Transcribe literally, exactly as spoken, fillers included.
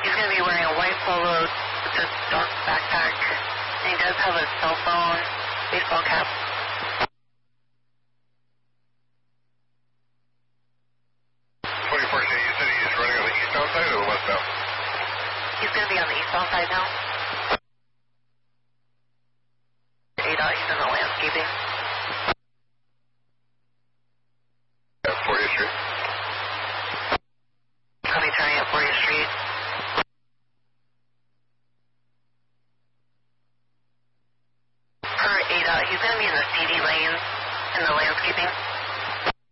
He's going to be wearing a white polo with a dark backpack, and he does have a cell phone, baseball cap. twenty-four, you said he's running on the eastbound side or the westbound? He's going to be on the eastbound side now.